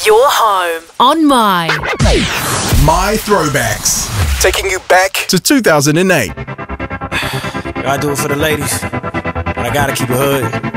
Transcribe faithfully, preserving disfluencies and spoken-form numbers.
Your home on My. My Throwbacks. Taking you back to two thousand eight. I do it for the ladies, but I gotta keep it hood.